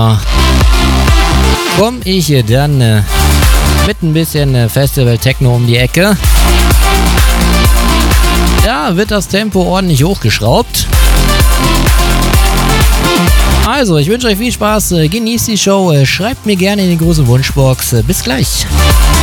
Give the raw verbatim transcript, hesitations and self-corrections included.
komme ich dann äh, mit ein bisschen äh, Festival-Techno um die Ecke. Da wird das Tempo ordentlich hochgeschraubt. Also, ich wünsche euch viel Spaß, äh, genießt die Show, äh, schreibt mir gerne in die große Wunschbox. Äh, bis gleich.